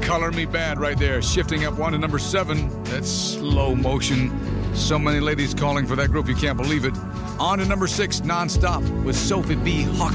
Color Me Bad right there. Shifting up one to number 7. That's slow motion. So many ladies calling for that group, you can't believe it. On to number 6, Nonstop with Sophie B. Hawkins.